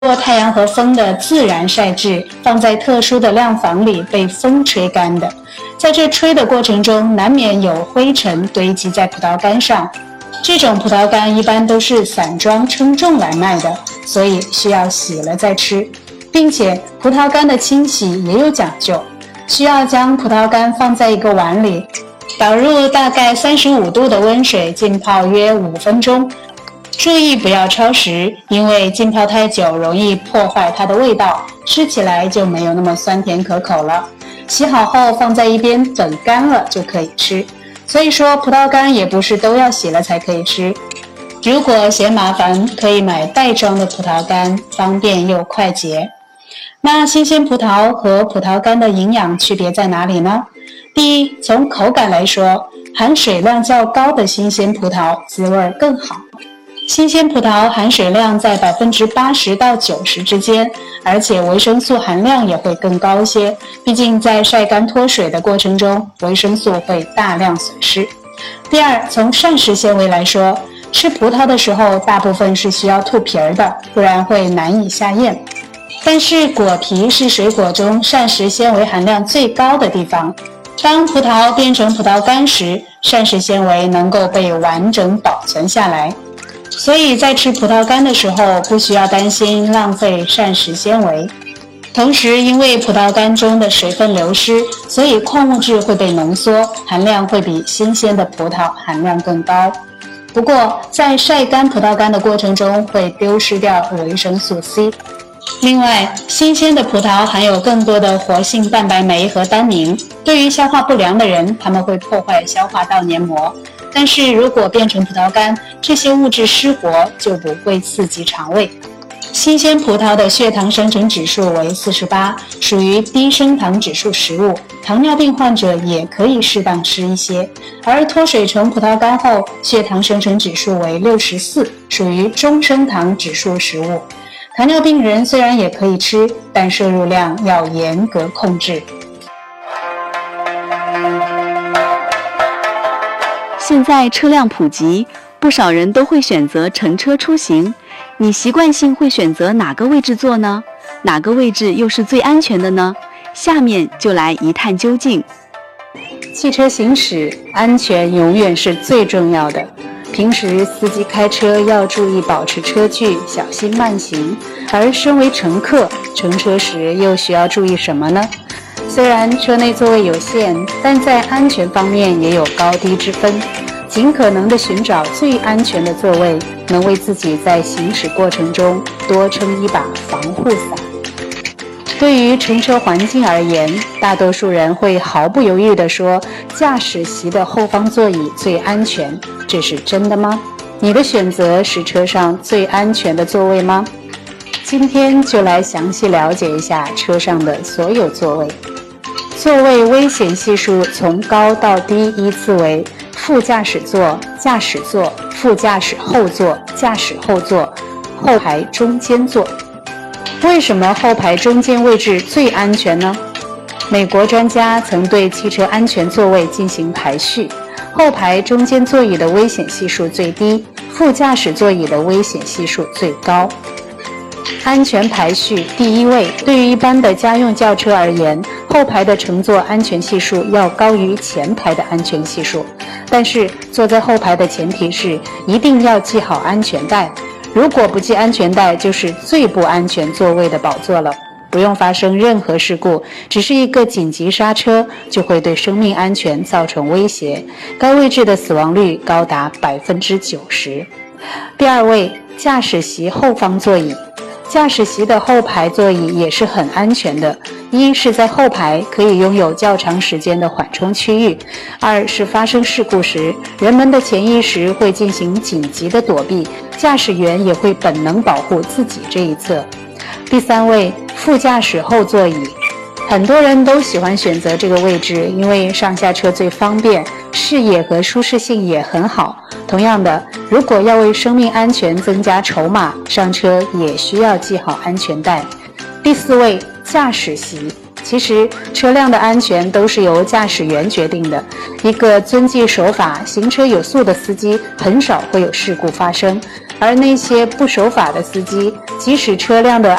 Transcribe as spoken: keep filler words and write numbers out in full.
过太阳和风的自然晒制，放在特殊的晾房里被风吹干的。在这吹的过程中，难免有灰尘堆积在葡萄干上。这种葡萄干一般都是散装称重来卖的，所以需要洗了再吃。并且葡萄干的清洗也有讲究，需要将葡萄干放在一个碗里，倒入大概三十五度的温水浸泡约五分钟。注意不要超时，因为浸泡太久容易破坏它的味道，吃起来就没有那么酸甜可口了。洗好后放在一边等干了就可以吃。所以说葡萄干也不是都要洗了才可以吃。如果嫌麻烦，可以买袋装的葡萄干，方便又快捷。那新鲜葡萄和葡萄干的营养区别在哪里呢？第一，从口感来说，含水量较高的新鲜葡萄滋味更好。新鲜葡萄含水量在 百分之八十到九十 之间，而且维生素含量也会更高些，毕竟在晒干脱水的过程中，维生素会大量损失。第二，从膳食纤维来说，吃葡萄的时候大部分是需要吐皮儿的，不然会难以下咽。但是果皮是水果中膳食纤维含量最高的地方，当葡萄变成葡萄干时，膳食纤维能够被完整保存下来。所以在吃葡萄干的时候，不需要担心浪费膳食纤维。同时，因为葡萄干中的水分流失，所以矿物质会被浓缩，含量会比新鲜的葡萄含量更高。不过，在晒干葡萄干的过程中，会丢失掉维生素 C。另外，新鲜的葡萄含有更多的活性蛋白酶和单宁，对于消化不良的人，它们会破坏消化道黏膜。但是如果变成葡萄干，这些物质失活，就不会刺激肠胃。新鲜葡萄的血糖生成指数为四十八，属于低升糖指数食物，糖尿病患者也可以适当吃一些。而脱水成葡萄干后，血糖生成指数为六十四，属于中升糖指数食物。糖尿病人虽然也可以吃，但摄入量要严格控制。 现在车辆普及，不少人都会选择乘车出行。你习惯性会选择哪个位置坐呢？哪个位置又是最安全的呢？下面就来一探究竟。 汽车行驶，安全永远是最重要的。平时司机开车要注意保持车距，小心慢行。而身为乘客，乘车时又需要注意什么呢？虽然车内座位有限，但在安全方面也有高低之分。尽可能地寻找最安全的座位，能为自己在行驶过程中多撑一把防护伞。对于乘车环境而言，大多数人会毫不犹豫地说，驾驶席的后方座椅最安全。这是真的吗？你的选择是车上最安全的座位吗？今天就来详细了解一下车上的所有座位。座位危险系数从高到低依次为副驾驶座、驾驶座、副驾驶后座、驾驶后座、后排中间座。为什么后排中间位置最安全呢？美国专家曾对汽车安全座位进行排序，后排中间座椅的危险系数最低，副驾驶座椅的危险系数最高。安全排序第一位，对于一般的家用轿车而言，后排的乘坐安全系数要高于前排的安全系数。但是坐在后排的前提是一定要系好安全带，如果不系安全带，就是最不安全座位的宝座了。不用发生任何事故，只是一个紧急刹车就会对生命安全造成威胁，该位置的死亡率高达 百分之九十。 第二位，驾驶席后方座椅。驾驶席的后排座椅也是很安全的，一是在后排可以拥有较长时间的缓冲区域，二是发生事故时，人们的潜意识会进行紧急的躲避，驾驶员也会本能保护自己这一侧。第三位，副驾驶后座椅。很多人都喜欢选择这个位置，因为上下车最方便，视野和舒适性也很好。同样的，如果要为生命安全增加筹码，上车也需要系好安全带。第四位，驾驶席。其实车辆的安全都是由驾驶员决定的，一个遵纪守法、行车有素的司机很少会有事故发生。 而那些不守法的司机，即使车辆的